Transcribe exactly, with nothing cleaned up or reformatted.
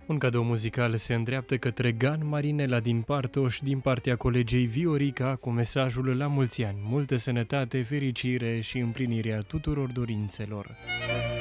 Un cadou muzical se îndreaptă către Gan Marinela din Partoș, din partea colegei Viorica, cu mesajul la mulți ani, multă sănătate, fericire și împlinirea tuturor dorințelor.